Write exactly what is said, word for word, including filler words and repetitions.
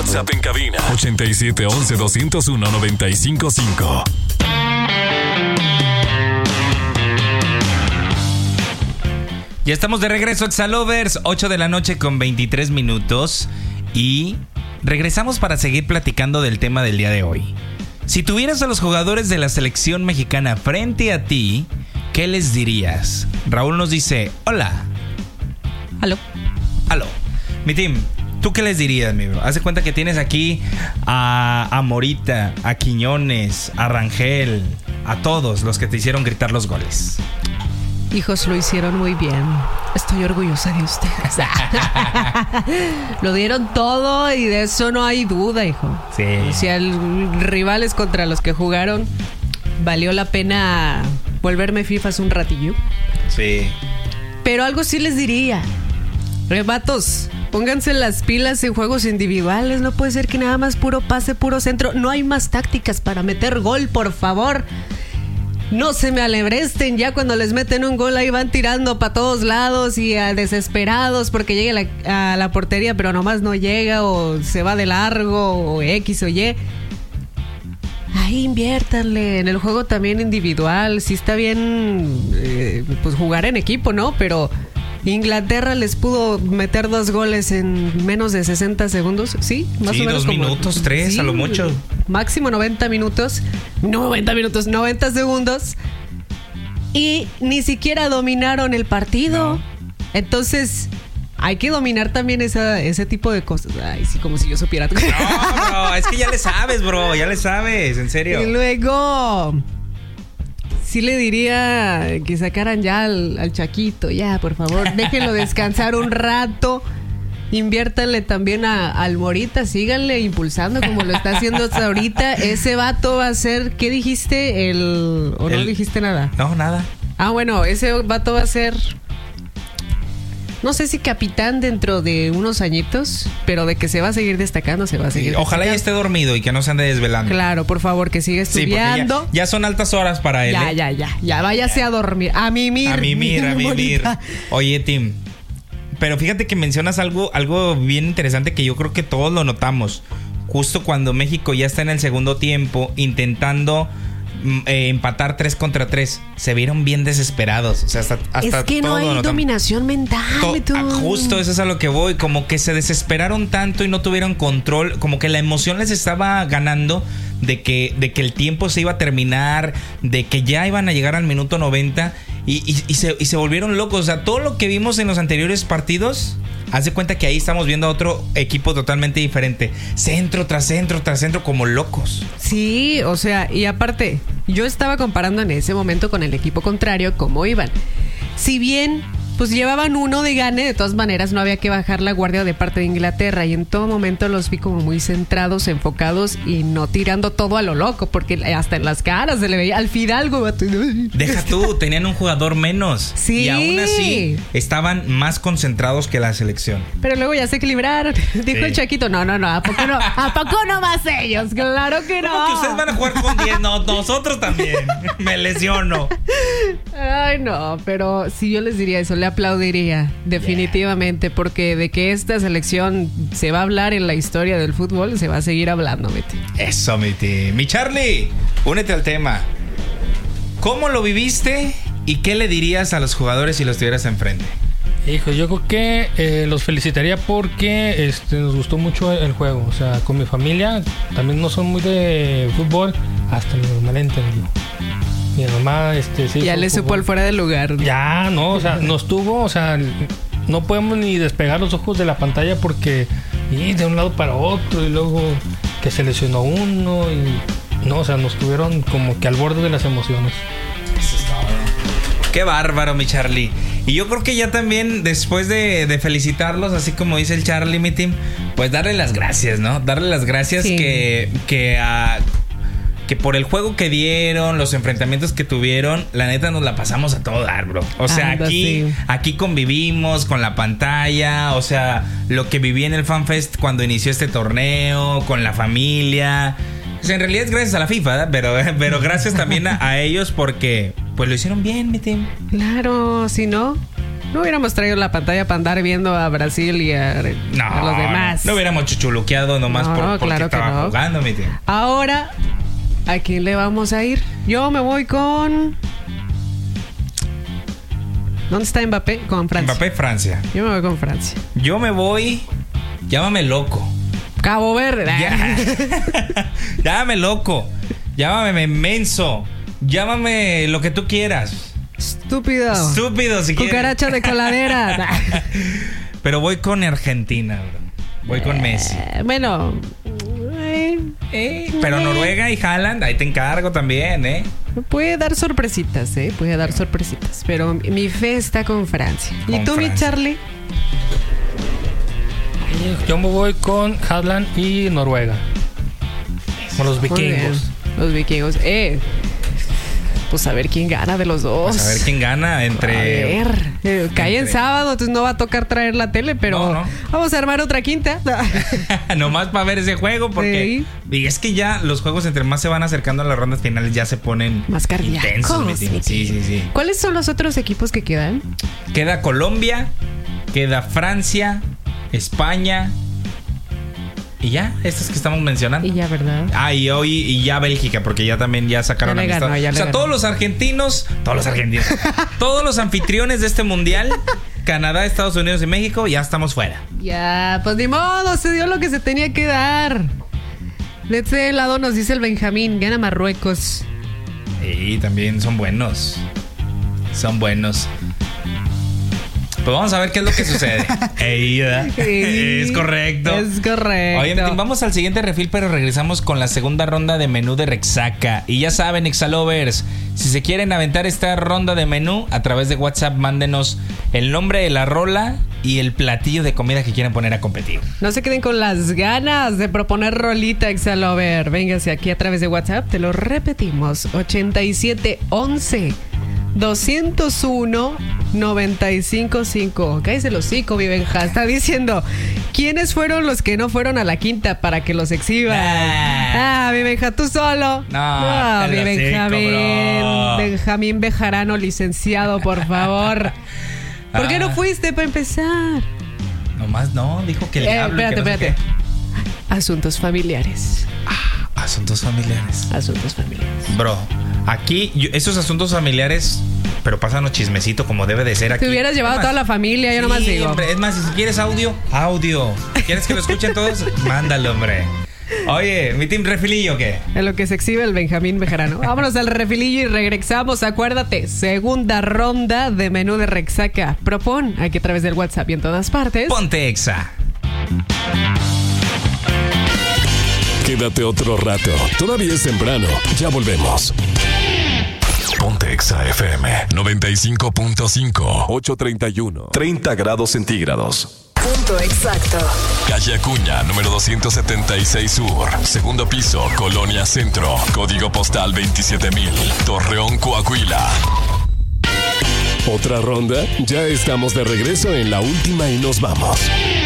WhatsApp en cabina ochenta y siete once doscientos uno noventa y cinco cinco. Ya estamos de regreso, Exalovers, ocho de la noche con veintitrés minutos. Y regresamos para seguir platicando del tema del día de hoy. Si tuvieras a los jugadores de la selección mexicana frente a ti, ¿qué les dirías? Raúl nos dice, hola. Aló. Aló. Mi team, ¿tú qué les dirías, mi bro? Haz de cuenta que tienes aquí a, a Morita, a Quiñones, a Rangel, a todos los que te hicieron gritar los goles. Hijos, lo hicieron muy bien. Estoy orgullosa de ustedes. Lo dieron todo y de eso no hay duda, hijo. Sí. Si el rivales contra los que jugaron, valió la pena volverme fifas un ratillo. Sí. Pero algo sí les diría. Eh, vatos, pónganse las pilas en juegos individuales. No puede ser que nada más puro pase, puro centro. No hay más tácticas para meter gol, por favor. No se me alebresten, ya cuando les meten un gol ahí van tirando para todos lados y a desesperados porque llegue la, a la portería, pero nomás no llega o se va de largo o X o Y. Ahí inviértanle en el juego también individual. Sí está bien eh, pues jugar en equipo, ¿no? Pero Inglaterra les pudo meter dos goles en menos de sesenta segundos. Sí, más sí, o menos. Dos como, minutos, tres, sí, a lo mucho. Máximo noventa minutos. noventa minutos, noventa segundos. Y ni siquiera dominaron el partido. No. Entonces, hay que dominar también esa, ese tipo de cosas. Ay, sí, como si yo supiera. No, bro, es que ya le sabes, bro. Ya le sabes, en serio. Y luego... sí le diría que sacaran ya al, al Chaquito, ya, por favor, déjenlo descansar un rato. Inviértanle también a, al Morita, síganle impulsando como lo está haciendo hasta ahorita. Ese vato va a ser, ¿qué dijiste? El, ¿o no el, dijiste nada? No, nada. Ah, bueno, ese vato va a ser, no sé si capitán dentro de unos añitos, pero de que se va a seguir destacando, se va a seguir sí, ojalá destacando. Ya esté dormido y que no se ande desvelando. Claro, por favor, que siga estudiando. Sí, ya, ya son altas horas para él. Ya, ¿eh? ya, ya, ya, váyase ya. a dormir. A mimir. A mimir, a mimir. Bonita. Oye, Tim, pero fíjate que mencionas algo, algo bien interesante que yo creo que todos lo notamos. Justo cuando México ya está en el segundo tiempo intentando... Eh, empatar tres contra tres, se vieron bien desesperados. O sea, hasta, hasta es que no hay no dominación mental. To- justo eso es a lo que voy. Como que se desesperaron tanto y no tuvieron control. Como que la emoción les estaba ganando de que, de que el tiempo se iba a terminar, de que ya iban a llegar al minuto noventa y, y, y, se, y se volvieron locos. O sea, todo lo que vimos en los anteriores partidos, haz de cuenta que ahí estamos viendo a otro equipo totalmente diferente. Centro tras centro tras centro, como locos. Sí, o sea, y aparte, yo estaba comparando en ese momento con el equipo contrario cómo iban. Si bien, pues llevaban uno de gane, de todas maneras no había que bajar la guardia de parte de Inglaterra. Y en todo momento los vi como muy centrados, enfocados y no tirando todo a lo loco, porque hasta en las caras se le veía al Fidalgo. Deja tú, tenían un jugador menos. Sí. Y aún así estaban más concentrados que la selección. Pero luego ya se equilibraron. Dijo sí. el Chaquito, no, no, no, ¿a poco no? ¿A poco no más ellos? Claro que no. ¿Cómo que ustedes van a jugar con diez? No, nosotros también. Me lesiono. Ay, no, pero si yo les diría eso, le aplaudiría, definitivamente, yeah. porque de que esta selección se va a hablar en la historia del fútbol, se va a seguir hablando, mi tío. Eso, mi tío. Mi Charlie, únete al tema. ¿Cómo lo viviste y qué le dirías a los jugadores si los tuvieras enfrente? Hijo, yo creo que eh, los felicitaría porque este, nos gustó mucho el juego. O sea, con mi familia también no son muy de fútbol, hasta mi mamá entendió. Mi mamá, este, sí. Ya le supo fútbol. Al fuera del lugar. Ya, no, o sea, nos tuvo, o sea, no podemos ni despegar los ojos de la pantalla porque y de un lado para otro y luego que se lesionó uno y no, o sea, nos tuvieron como que al borde de las emociones. Eso está bueno. Qué bárbaro, mi Charlie. Y yo creo que ya también, después de, de felicitarlos, así como dice el Charlie, mi team, pues darle las gracias, ¿no? Darle las gracias sí. que, que a... que por el juego que dieron, los enfrentamientos que tuvieron, la neta nos la pasamos a todo dar, bro. O sea, Anda, aquí, sí. aquí convivimos con la pantalla, o sea, lo que viví en el FanFest cuando inició este torneo, con la familia. O sea, en realidad es gracias a la FIFA, ¿verdad? Pero, pero gracias también a, a ellos porque pues lo hicieron bien, mi team. Claro, si no, No hubiéramos traído la pantalla para andar viendo a Brasil y a, no, a los demás. No hubiéramos chuchuluqueado nomás no, por, porque claro estaba no. jugando, mi tío. Ahora, ¿a quién le vamos a ir? Yo me voy con... ¿Dónde está Mbappé? Con Francia. Mbappé, Francia. Yo me voy con Francia. Yo me voy... Llámame loco. Cabo Verde. Ya. Llámame loco. Llámame menso. Llámame lo que tú quieras. Estúpido. Estúpido, si quieres. Cucaracha de coladera. Pero voy con Argentina, bro. Voy con Messi. Eh, bueno. Eh, Eh, pero Noruega y Haaland, ahí te encargo también, ¿eh? Puede dar sorpresitas, ¿eh? Puede dar sorpresitas. Pero mi fe está con Francia. Con ¿Y tú, Francia. mi Charlie? Yo me voy con Haaland y Noruega. Con los Muy bien. vikingos. Los vikingos. Eh. Pues a ver quién gana de los dos. Pues a ver quién gana entre... A ver, eh, cae en entre- sábado, entonces no va a tocar traer la tele, pero No, no. vamos a armar otra quinta. Nomás para ver ese juego, porque... Y es que ya los juegos, entre más se van acercando a las rondas finales, ya se ponen... Más cardíacos. intensos, mi tío. Sí, sí, sí. ¿Cuáles son los otros equipos que quedan? Queda Colombia, queda Francia, España... Y ya, estos que estamos mencionando. Y ya, ¿verdad? Ah, y hoy y ya Bélgica, porque ya también ya sacaron Ya le amistad. ganó, ya O le sea, ganó. todos los argentinos, todos los argentinos, todos los anfitriones de este mundial, Canadá, Estados Unidos y México, ya estamos fuera. Ya, pues ni modo, se dio lo que se tenía que dar. De este lado nos dice el Benjamín, gana Marruecos. Y también son buenos. Son buenos. Pues vamos a ver qué es lo que sucede. Ey, ¿verdad? Sí, Es correcto. Es correcto. Oye, Martín, vamos al siguiente refil, pero regresamos con la segunda ronda de menú de Rexaca. Y ya saben, Exalovers, si se quieren aventar esta ronda de menú, a través de WhatsApp, mándenos el nombre de la rola y el platillo de comida que quieran poner a competir. No se queden con las ganas de proponer rolita, Exalover. Véngase aquí a través de WhatsApp, te lo repetimos. ochenta y siete once doscientos uno noventa y cinco cinco. Cállese el hocico, mi Benja. Está diciendo, ¿quiénes fueron los que no fueron a la quinta para que los exhiban? Nah. Ah, mi Benja, tú solo. No, mi el hocico, Benjamín. bro. Benjamín Bejarano, licenciado, por favor. ¿Por qué no Ah. fuiste para empezar? Nomás no, dijo que le Eh, hablo y espérate, que no sé espérate. Asuntos familiares. qué. Asuntos familiares. Asuntos familiares. Bro, aquí yo- esos asuntos familiares, pero pásanos chismecito como debe de ser aquí. Te hubieras llevado Es a más, toda la familia, yo sí, nomás digo. hombre, es más, si quieres audio, audio. ¿Quieres que lo escuchen todos? Mándalo, hombre. Oye, ¿mi team refilillo qué? En lo que se exhibe el Benjamín Bejarano. Vámonos al refilillo y regresamos. Acuérdate, segunda ronda de menú de Rexaca. Propon aquí a través del WhatsApp y en todas partes. Ponte Exa. Quédate otro rato. Todavía es temprano. Ya volvemos. Ponte Exa F M noventa y cinco punto cinco. ocho treinta y uno. treinta grados centígrados. Punto exacto. Calle Acuña, número doscientos setenta y seis Sur. Segundo piso, Colonia Centro. Código postal veintisiete mil. Torreón, Coahuila. ¿Otra ronda? Ya estamos de regreso en la última y nos vamos.